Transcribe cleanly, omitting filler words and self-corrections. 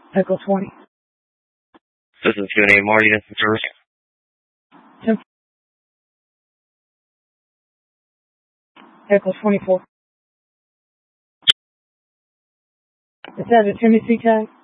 Echo 20. This is Q&A Marty, instant service. 10. Echo 24. Is that a Tennessee tag?